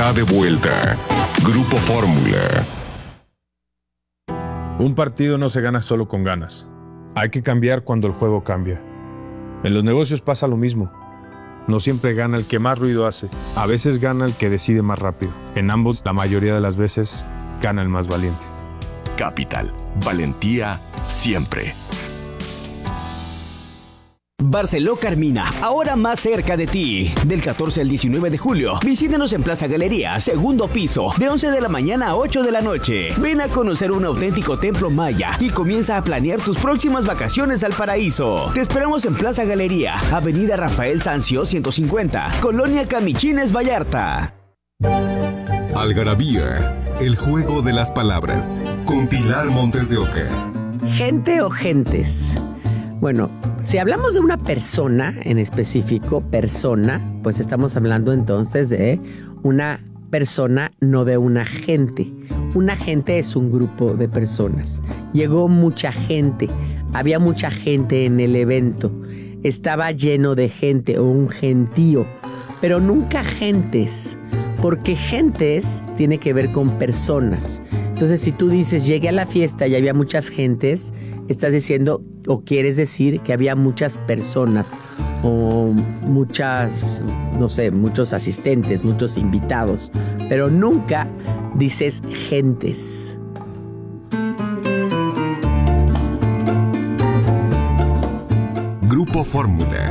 está de vuelta. Grupo Fórmula. Un partido no se gana solo con ganas. Hay que cambiar cuando el juego cambia. En los negocios pasa lo mismo. No siempre gana el que más ruido hace. A veces gana el que decide más rápido. En ambos, la mayoría de las veces, gana el más valiente. Capital. Valentía siempre. Barceló Carmina, ahora más cerca de ti. Del 14 al 19 de julio, visítanos en Plaza Galería, segundo piso, de 11 de la mañana a 8 de la noche. Ven a conocer un auténtico templo maya y comienza a planear tus próximas vacaciones al paraíso. Te esperamos en Plaza Galería, Avenida Rafael Sanzio 150, Colonia Camichines, Vallarta. Algarabía, el juego de las palabras, con Pilar Montes de Oca. ¿Gente o gentes? Bueno, si hablamos de una persona en específico, persona, pues estamos hablando entonces de una persona, no de una gente. Una gente es un grupo de personas. Llegó mucha gente, había mucha gente en el evento, estaba lleno de gente o un gentío, pero nunca gentes, porque gentes tiene que ver con personas. Entonces, si tú dices, llegué a la fiesta y había muchas gentes, estás diciendo o quieres decir que había muchas personas o muchas, no sé, muchos asistentes, muchos invitados, pero nunca dices gentes. Grupo Fórmula.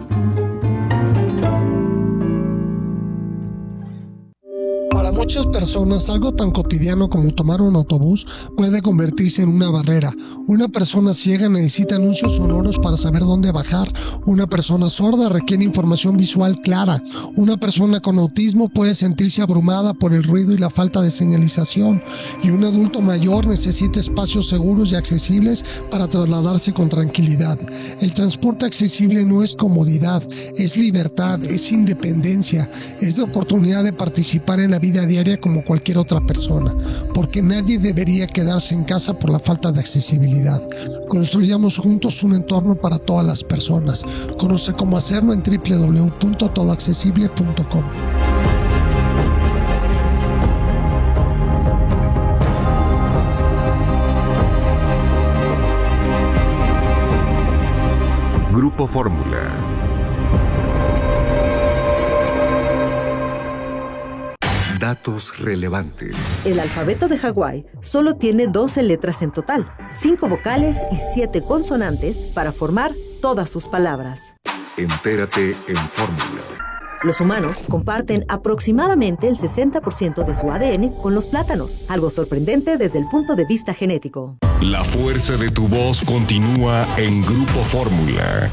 Para muchas personas, algo tan cotidiano como tomar un autobús puede convertirse en una barrera. Una persona ciega necesita anuncios sonoros para saber dónde bajar. Una persona sorda requiere información visual clara. Una persona con autismo puede sentirse abrumada por el ruido y la falta de señalización. Y un adulto mayor necesita espacios seguros y accesibles para trasladarse con tranquilidad. El transporte accesible no es comodidad, es libertad, es independencia, es la oportunidad de participar en la vida diaria como cualquier otra persona, porque nadie debería quedarse en casa por la falta de accesibilidad. Construyamos juntos un entorno para todas las personas. Conoce cómo hacerlo en www.todoaccesible.com. Grupo Fórmula. Datos relevantes. El alfabeto de Hawái solo tiene 12 letras en total, 5 vocales y 7 consonantes para formar todas sus palabras. Entérate en Fórmula. Los humanos comparten aproximadamente el 60% de su ADN con los plátanos, algo sorprendente desde el punto de vista genético. La fuerza de tu voz continúa en Grupo Fórmula.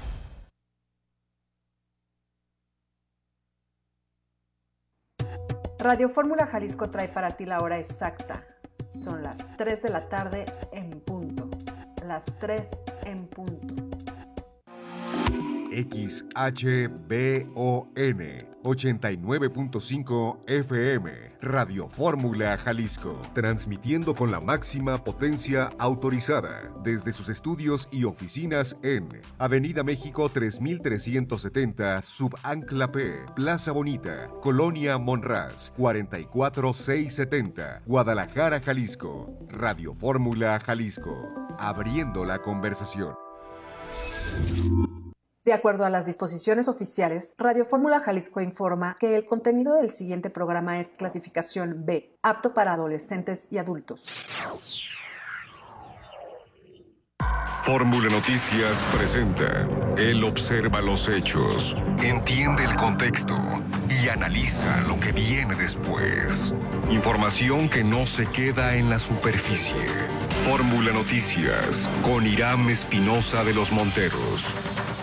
Radio Fórmula Jalisco trae para ti la hora exacta. Son las 3 de la tarde en punto. Las 3 en punto. XHBON 89.5 FM, Radio Fórmula Jalisco, transmitiendo con la máxima potencia autorizada desde sus estudios y oficinas en Avenida México 3370, Subancla P, Plaza Bonita, Colonia Monraz, 44670, Guadalajara, Jalisco. Radio Fórmula Jalisco, abriendo la conversación. De acuerdo a las disposiciones oficiales, Radio Fórmula Jalisco informa que el contenido del siguiente programa es clasificación B, apto para adolescentes y adultos. Fórmula Noticias presenta. Él observa los hechos, entiende el contexto y analiza lo que viene después. Información que no se queda en la superficie. Fórmula Noticias con Irán Espinosa de los Monteros.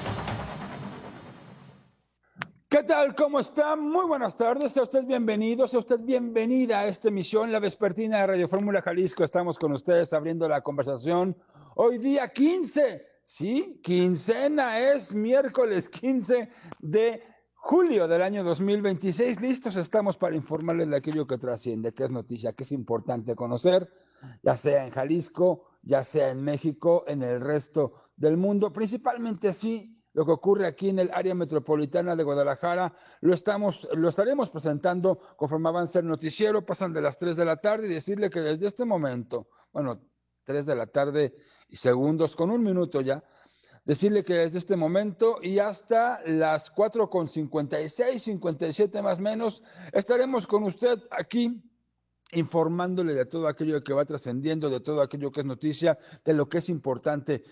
¿Qué tal? ¿Cómo está? Muy buenas tardes. Sea usted bienvenido, sea usted bienvenida a esta emisión, la vespertina de Radio Fórmula Jalisco. Estamos con ustedes abriendo la conversación. Hoy día 15, sí, quincena, es miércoles 15 de julio del año 2026. Listos estamos para informarles de aquello que trasciende, que es noticia, que es importante conocer, ya sea en Jalisco, ya sea en México, en el resto del mundo, principalmente así. lo que ocurre aquí en el área metropolitana de Guadalajara, lo estaremos presentando conforme avance el noticiero. Pasan de las 3 de la tarde y decirle que desde este momento, 3 de la tarde y segundos, con 1 minuto ya, decirle que desde este momento y hasta las 4:56, 57 más o menos, estaremos con usted aquí informándole de todo aquello que va trascendiendo, de todo aquello que es noticia, de lo que es importante,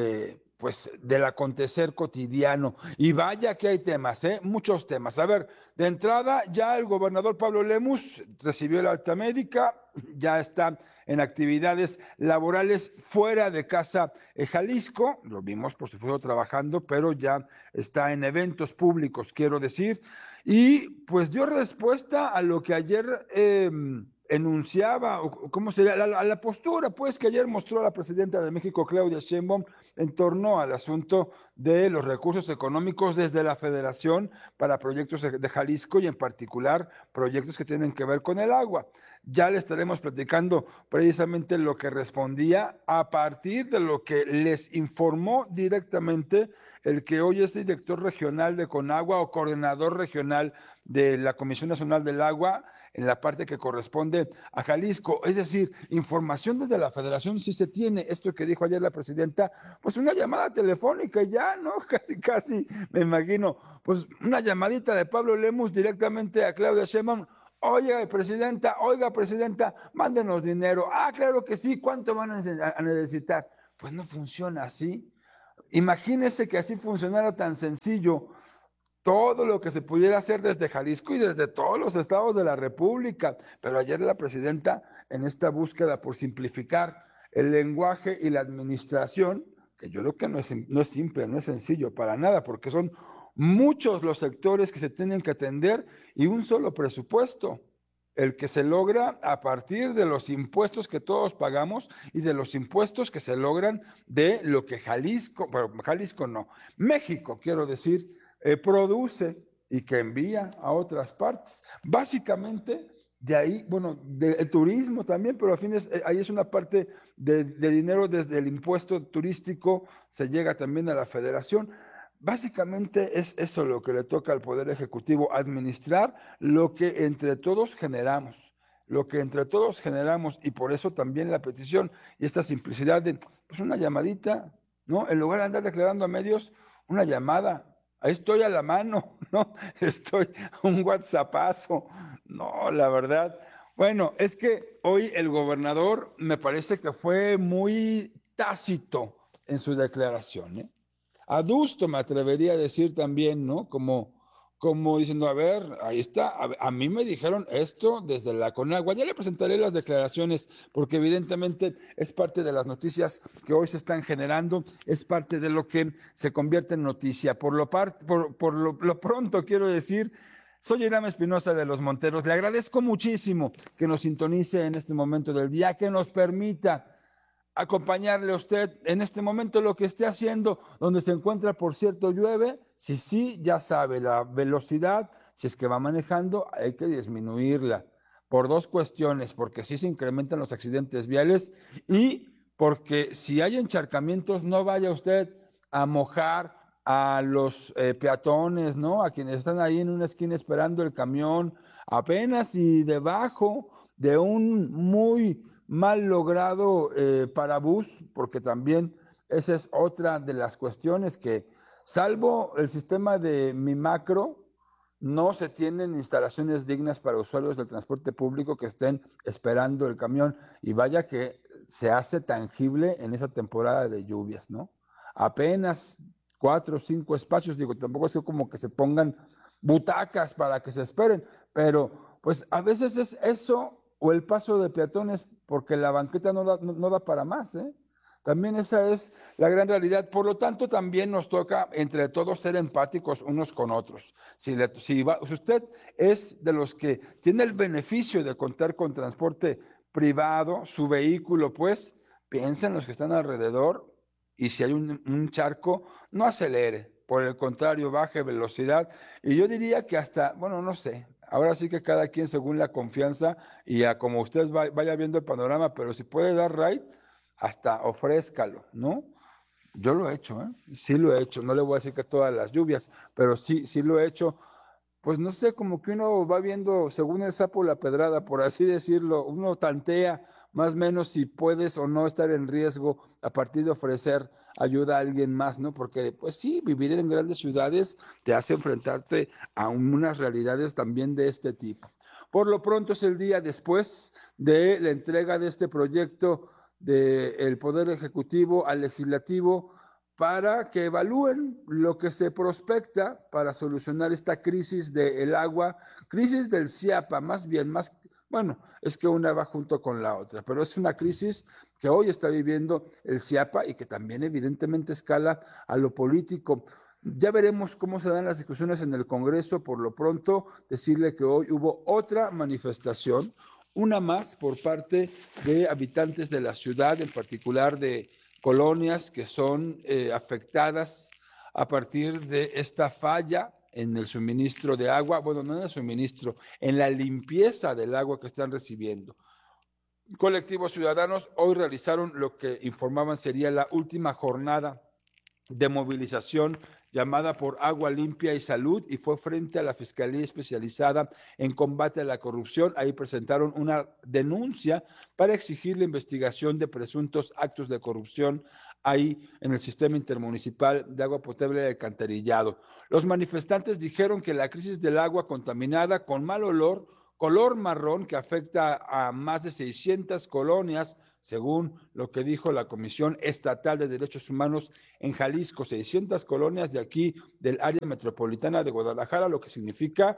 pues del acontecer cotidiano. Y vaya que hay temas, muchos temas. A ver, de entrada ya el gobernador Pablo Lemus recibió la alta médica, ya está en actividades laborales fuera de casa Jalisco, lo vimos por supuesto trabajando, pero ya está en eventos públicos, quiero decir, y pues dio respuesta a lo que ayer enunciaba, ¿cómo sería? A la postura, pues, que ayer mostró la presidenta de México, Claudia Sheinbaum, en torno al asunto de los recursos económicos desde la Federación para proyectos de Jalisco y en particular proyectos que tienen que ver con el agua. Ya le estaremos platicando precisamente lo que respondía a partir de lo que les informó directamente el que hoy es director regional de Conagua o coordinador regional de la Comisión Nacional del Agua en la parte que corresponde a Jalisco. Es decir, información desde la Federación sí se tiene. Esto que dijo ayer la presidenta, pues una llamada telefónica ya, ¿no? Casi, me imagino, pues una llamadita de Pablo Lemus directamente a Claudia Sheinbaum. Oiga, presidenta, mándenos dinero. Ah, claro que sí, ¿cuánto van a necesitar? Pues no funciona así. Imagínese que así funcionara tan sencillo todo lo que se pudiera hacer desde Jalisco y desde todos los estados de la República. Pero ayer la presidenta, en esta búsqueda por simplificar el lenguaje y la administración, que yo creo que no es simple, no es sencillo para nada, porque son muchos los sectores que se tienen que atender y un solo presupuesto, el que se logra a partir de los impuestos que todos pagamos y de los impuestos que se logran de lo que México, quiero decir, produce y que envía a otras partes. Básicamente, de ahí, del turismo también, pero a fines, ahí es una parte de dinero desde el impuesto turístico, se llega también a la Federación. Básicamente es eso lo que le toca al Poder Ejecutivo, administrar lo que entre todos generamos, y por eso también la petición y esta simplicidad de pues una llamadita, ¿no? En lugar de andar declarando a medios, una llamada, ahí estoy a la mano, ¿no? Estoy un WhatsAppazo, no, la verdad. Bueno, es que hoy el gobernador me parece que fue muy tácito en su declaración, ¿eh? Adusto, me atrevería a decir también, ¿no? Como diciendo, a ver, ahí está, a mí me dijeron esto desde la Conagua, ya le presentaré las declaraciones, porque evidentemente es parte de las noticias que hoy se están generando, es parte de lo que se convierte en noticia. Por lo pronto, quiero decir, soy Irán Espinosa de Los Monteros, le agradezco muchísimo que nos sintonice en este momento del día, que nos permita acompañarle a usted en este momento lo que esté haciendo, donde se encuentra, por cierto, llueve, sí, ya sabe, la velocidad, si es que va manejando, hay que disminuirla, por dos cuestiones, porque sí se incrementan los accidentes viales y porque si hay encharcamientos, no vaya usted a mojar a los peatones, ¿no? A quienes están ahí en una esquina esperando el camión, apenas y debajo de un muy mal logrado parabús, porque también esa es otra de las cuestiones que, salvo el sistema de Mi Macro, no se tienen instalaciones dignas para usuarios del transporte público que estén esperando el camión, y vaya que se hace tangible en esa temporada de lluvias, ¿no? Apenas 4 o 5 espacios, digo, tampoco es como que se pongan butacas para que se esperen, pero pues a veces es eso o el paso de peatones, porque la banqueta no da para más, ¿eh? También esa es la gran realidad. Por lo tanto, también nos toca entre todos ser empáticos unos con otros. Si usted es de los que tiene el beneficio de contar con transporte privado, su vehículo, pues piensa en los que están alrededor, y si hay un charco, no acelere, por el contrario, baje velocidad, y yo diría que hasta, no sé, ahora sí que cada quien según la confianza y a como usted vaya viendo el panorama, pero si puede dar ride, hasta ofrézcalo, ¿no? Yo lo he hecho, sí lo he hecho, no le voy a decir que todas las lluvias, pero sí lo he hecho. Pues no sé, como que uno va viendo según el sapo la pedrada, por así decirlo, uno tantea más o menos si puedes o no estar en riesgo a partir de ofrecer ayuda a alguien más, ¿no? Porque pues sí, vivir en grandes ciudades te hace enfrentarte a unas realidades también de este tipo. Por lo pronto es el día después de la entrega de este proyecto del Poder Ejecutivo al Legislativo, para que evalúen lo que se prospecta para solucionar esta crisis del agua, crisis del CIAPA, bueno, es que una va junto con la otra, pero es una crisis que hoy está viviendo el CIAPA y que también evidentemente escala a lo político. Ya veremos cómo se dan las discusiones en el Congreso. Por lo pronto, decirle que hoy hubo otra manifestación, una más por parte de habitantes de la ciudad, en particular de colonias que son afectadas a partir de esta falla en el suministro de agua, bueno, no en el suministro, en la limpieza del agua que están recibiendo. Colectivos ciudadanos hoy realizaron lo que informaban sería la última jornada de movilización llamada por Agua Limpia y Salud, y fue frente a la Fiscalía Especializada en Combate a la Corrupción. Ahí presentaron una denuncia para exigir la investigación de presuntos actos de corrupción ahí en el Sistema Intermunicipal de Agua Potable de Alcantarillado. Los manifestantes dijeron que la crisis del agua contaminada con mal olor, color marrón, que afecta a más de 600 colonias, según lo que dijo la Comisión Estatal de Derechos Humanos en Jalisco, 600 colonias de aquí del área metropolitana de Guadalajara, lo que significa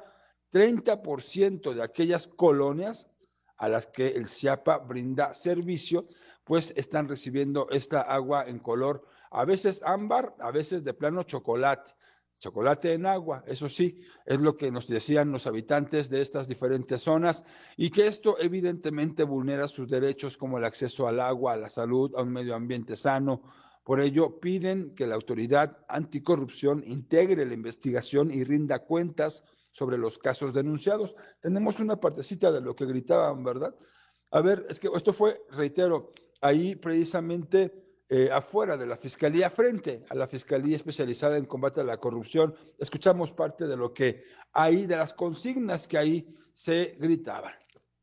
30% de aquellas colonias a las que el CIAPA brinda servicio, pues están recibiendo esta agua en color, a veces ámbar, a veces de plano chocolate en agua. Eso sí, es lo que nos decían los habitantes de estas diferentes zonas, y que esto evidentemente vulnera sus derechos como el acceso al agua, a la salud, a un medio ambiente sano. Por ello, piden que la autoridad anticorrupción integre la investigación y rinda cuentas sobre los casos denunciados. Tenemos una partecita de lo que gritaban, ¿verdad? A ver, es que esto fue, reitero, ahí precisamente afuera de la Fiscalía, frente a la Fiscalía Especializada en Combate a la Corrupción. Escuchamos parte de lo que ahí, de las consignas que ahí se gritaban.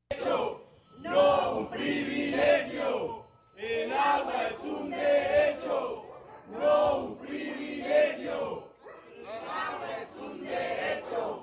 No un privilegio, el agua es un derecho, no un privilegio, el agua es un derecho.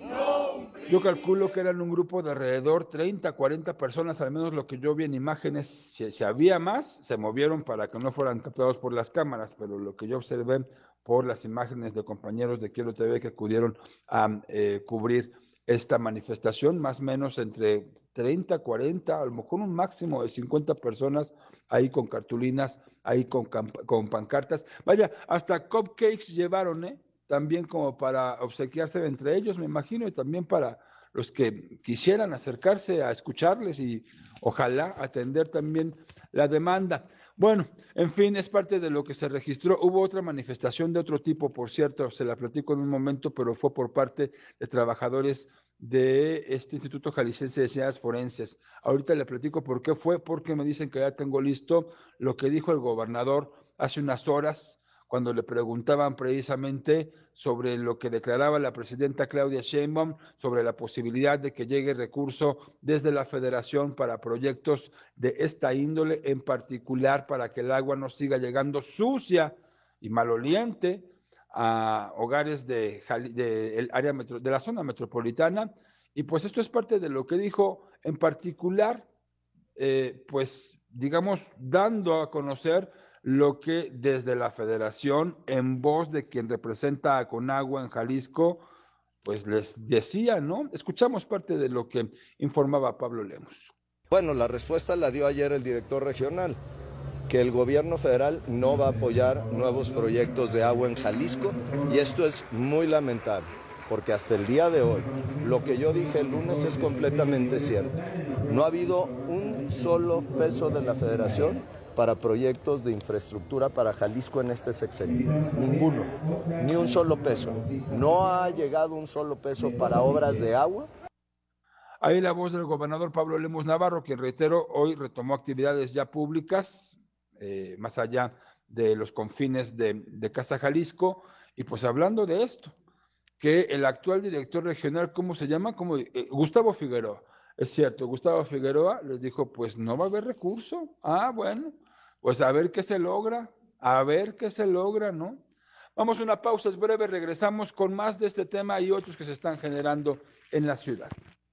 Yo calculo que eran un grupo de alrededor 30, 40 personas, al menos lo que yo vi en imágenes. Si había más, se movieron para que no fueran captados por las cámaras, pero lo que yo observé por las imágenes de compañeros de Quiero TV que acudieron a cubrir esta manifestación, más o menos entre 30, 40, a lo mejor un máximo de 50 personas ahí con cartulinas, ahí con pancartas. Vaya, hasta cupcakes llevaron, también como para obsequiarse entre ellos, me imagino, y también para los que quisieran acercarse a escucharles y ojalá atender también la demanda. Bueno, en fin, es parte de lo que se registró. Hubo otra manifestación de otro tipo, por cierto, se la platico en un momento, pero fue por parte de trabajadores de este Instituto Jalisciense de Ciencias Forenses. Ahorita le platico por qué fue, porque me dicen que ya tengo listo lo que dijo el gobernador hace unas horas, cuando le preguntaban precisamente sobre lo que declaraba la presidenta Claudia Sheinbaum, sobre la posibilidad de que llegue recurso desde la Federación para proyectos de esta índole, en particular para que el agua no siga llegando sucia y maloliente a hogares de la zona metropolitana. Y pues esto es parte de lo que dijo en particular, pues digamos, dando a conocer lo que desde la Federación, en voz de quien representa a Conagua en Jalisco, pues les decía, ¿no? Escuchamos parte de lo que informaba Pablo Lemus. Bueno, la respuesta la dio ayer el director regional, que el gobierno federal no va a apoyar nuevos proyectos de agua en Jalisco, y esto es muy lamentable, porque hasta el día de hoy, lo que yo dije el lunes es completamente cierto. No ha habido un solo peso de la Federación para proyectos de infraestructura para Jalisco en este sexenio. Ninguno, ni un solo peso. No ha llegado un solo peso para obras de agua. Ahí la voz del gobernador Pablo Lemus Navarro, quien, reitero, hoy retomó actividades ya públicas, más allá de los confines de Casa Jalisco, y pues hablando de esto, que el actual director regional, ¿cómo se llama? Gustavo Figueroa. Es cierto, Gustavo Figueroa les dijo, pues no va a haber recurso. Ah, bueno, pues a ver qué se logra, ¿no? Vamos a una pausa, es breve, regresamos con más de este tema y otros que se están generando en la ciudad.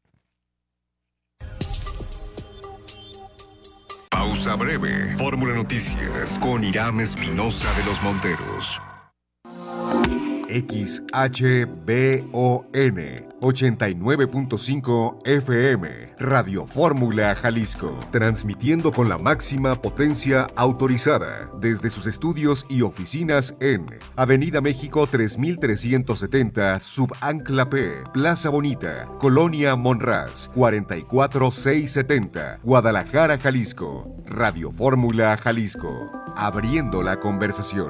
Pausa breve. Fórmula Noticias con Irán Espinosa de los Monteros. XHBON 89.5 FM, Radio Fórmula Jalisco, transmitiendo con la máxima potencia autorizada desde sus estudios y oficinas en Avenida México 3370, Subancla P, Plaza Bonita, Colonia Monraz, 44670, Guadalajara, Jalisco. Radio Fórmula Jalisco, abriendo la conversación.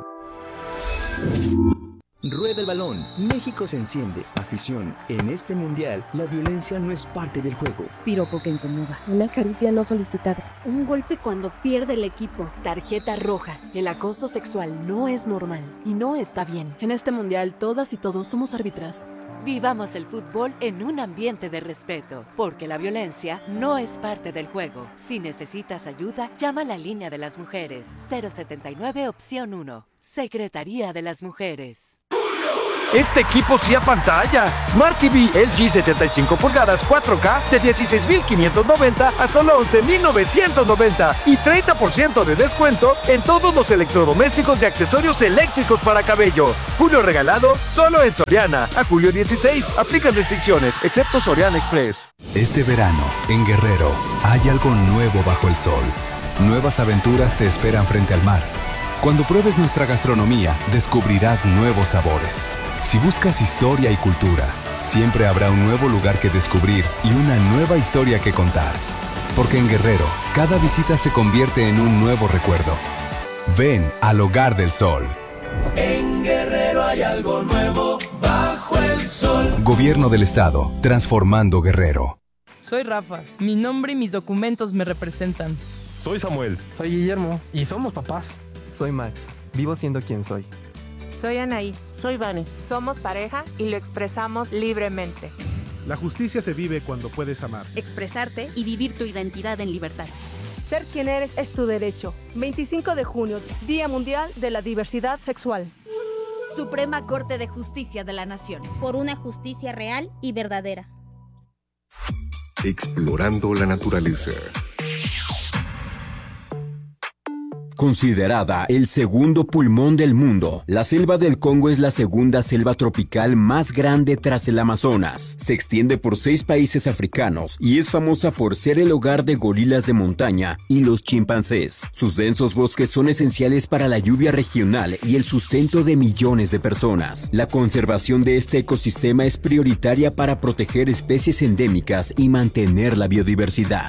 Rueda el balón. México se enciende. Afición. En este mundial, la violencia no es parte del juego. Piropo que incomoda. Una caricia no solicitada. Un golpe cuando pierde el equipo. Tarjeta roja. El acoso sexual no es normal y no está bien. En este mundial, todas y todos somos árbitras. Vivamos el fútbol en un ambiente de respeto, porque la violencia no es parte del juego. Si necesitas ayuda, llama a la línea de las mujeres. 079 opción 1. Secretaría de las Mujeres. Este equipo sí apantalla. Smart TV LG 75 pulgadas 4K de 16,590 a solo 11,990 y 30% de descuento en todos los electrodomésticos y accesorios eléctricos para cabello. Julio regalado solo en Soriana. A julio 16. Aplican restricciones, excepto Soriana Express. Este verano, en Guerrero, hay algo nuevo bajo el sol. Nuevas aventuras te esperan frente al mar. Cuando pruebes nuestra gastronomía, descubrirás nuevos sabores. Si buscas historia y cultura, siempre habrá un nuevo lugar que descubrir y una nueva historia que contar. Porque en Guerrero, cada visita se convierte en un nuevo recuerdo. Ven al Hogar del Sol. En Guerrero hay algo nuevo bajo el sol. Gobierno del Estado, transformando Guerrero. Soy Rafa. Mi nombre y mis documentos me representan. Soy Samuel. Soy Guillermo. Y somos papás. Soy Max. Vivo siendo quien soy. Soy Anaí. Soy Vani. Somos pareja y lo expresamos libremente. La justicia se vive cuando puedes amar. Expresarte y vivir tu identidad en libertad. Ser quien eres es tu derecho. 25 de junio, Día Mundial de la Diversidad Sexual. Suprema Corte de Justicia de la Nación. Por una justicia real y verdadera. Explorando la naturaleza. Considerada el segundo pulmón del mundo, la selva del Congo es la segunda selva tropical más grande tras el Amazonas. Se extiende por 6 países africanos y es famosa por ser el hogar de gorilas de montaña y los chimpancés. Sus densos bosques son esenciales para la lluvia regional y el sustento de millones de personas. La conservación de este ecosistema es prioritaria para proteger especies endémicas y mantener la biodiversidad.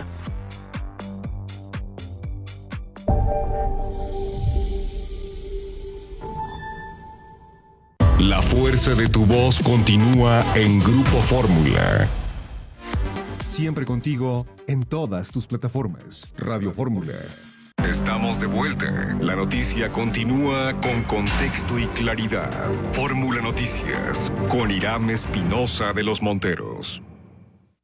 La fuerza de tu voz continúa en Grupo Fórmula. Siempre contigo en todas tus plataformas. Radio Fórmula. Estamos de vuelta. La noticia continúa con contexto y claridad. Fórmula Noticias con Irán Espinosa de los Monteros.